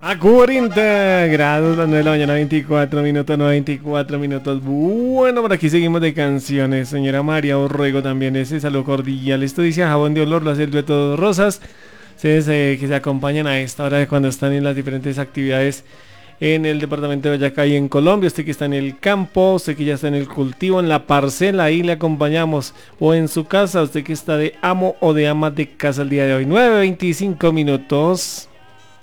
A 40 grados, las 9 de la mañana, 24 minutos, no 24 minutos. Bueno, por aquí seguimos de canciones. Señora María Orrego también ese saludo cordial. Esto dice a Jabón de Olor, lo hace el dueto de Rosas. Ustedes que se acompañan a esta hora de cuando están en las diferentes actividades en el departamento de Boyacá y en Colombia. Usted que está en el campo, usted que ya está en el cultivo, en la parcela, ahí le acompañamos. O en su casa, usted que está de amo o de ama de casa el día de hoy. 9:25 minutos.